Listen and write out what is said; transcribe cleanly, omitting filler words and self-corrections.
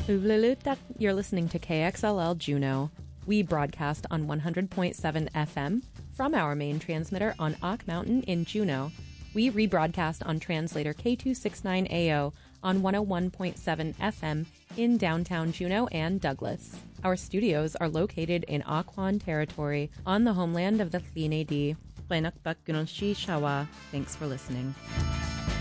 Uvlulutak, you're listening to KXLL Juneau. We broadcast on 100.7 FM from our main transmitter on Ock Mountain in Juneau. We rebroadcast on translator K269AO on 101.7 FM in downtown Juneau and Douglas. Our studios are located in Occoquan territory on the homeland of the Thlini-D. Thanks for listening.